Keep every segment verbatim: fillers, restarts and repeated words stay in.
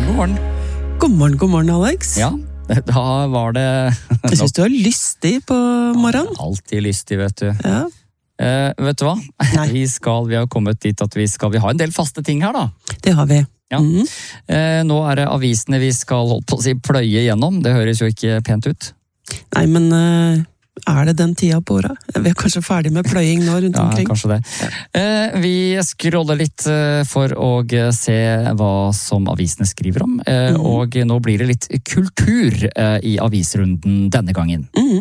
god morgen. God morgen, god morgen, Alex. Ja, da var det... Jeg synes du er lystig på morgenen. Ja, alltid lystig, vet du. Ja. Eh, vet du hva? Nei. Vi, skal, vi har kommet dit at vi skal vi har en del faste ting her, da. Det har vi. Ja. Mhm. Eh, nå er det avisene vi skal holdt på å si, pløye gjennom. Det høres jo ikke pent ut. Nei, men uh, er det den tida på året? Vi er kanskje ferdig med pløying nå rundt Ja, omkring. kanskje det. Eh, vi scroller litt eh, for å se hva som avisene skriver om. Eh, Mhm. Og nå blir det litt kultur eh, i avisrunden denne gangen. Mhm.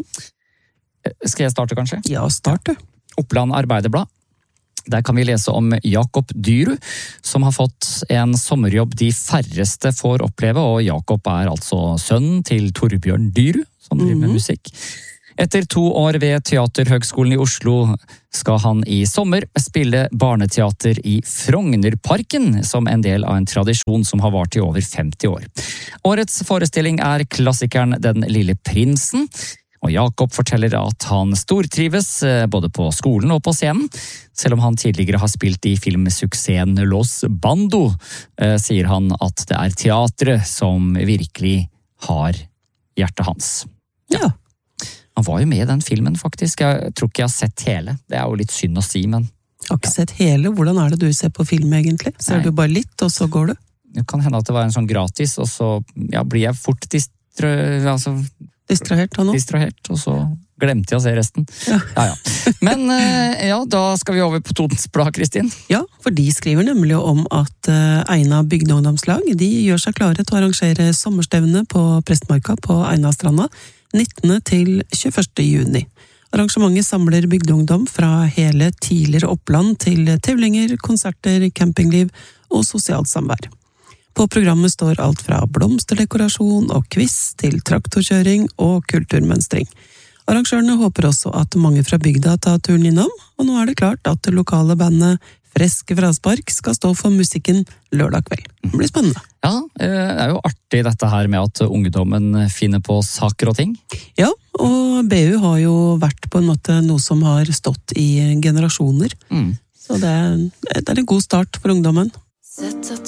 Eh, Skal jeg starte, kanskje? Ja, start du. Oppland Arbeiderblad. Der kan vi lese om Jakob Dyru, som har fått en sommerjobb de færreste får oppleve, og Jakob er altså sønnen til Torbjørn Dyru, som driver med Mhm. musikk. Etter to år ved Teaterhøgskolen i Oslo skal han i sommer spille barneteater i Frognerparken, som en del av en tradisjon som har vart i over femti år. Årets forestilling er klassikeren Den lille prinsen, og Jakob forteller at han stortrives både på skolen og på scenen. Selv om han tidligere har spilt i filmsuksessen Los Bando, sier han at det er teatret som virkelig har hjertet hans. Ja. Han var jo med i den filmen, faktisk. Jeg tror ikke jeg har sett hele. Det er jo litt synd å si, men Jeg har ikke sett hele. Hvordan er det du ser på film, egentlig? Ser Nei. du bare litt, og så går du? det kan hende at det var en sånn gratis, og så ja, blir jeg fort distra, altså, Distrahert han nå? distrahert, og så glemte jeg å se resten. Ja. Ja, ja. Men eh, ja, da skal vi over på Totens Blad, Kristin. Ja, for de skriver nemlig om at uh, Eina bygdeungdomslag de gjør seg klare til å arrangere sommerstevne på Prestmarka på Einastranda nittende til tjueførste juni. Arrangementet samler bygdeungdom fra hele tidligere Oppland til tevlinger, konserter, campingliv og sosialt samvær. På programmet står alt fra blomsterdekorasjon og quiz til traktorkjøring og kulturmønstring. Arrangørene håper også at mange fra bygda tar turen innom, og nå er det klart at det lokale bandet Freske Fraspark skal stå for musikken lørdag kveld. Det blir spennende. Ja, eh, det er jo artig dette her med at ungdommen finner på saker og ting. Ja, og B U har jo vært på en måte noe som har stått i generasjoner, Mm. så det er, det er en god start for ungdommen.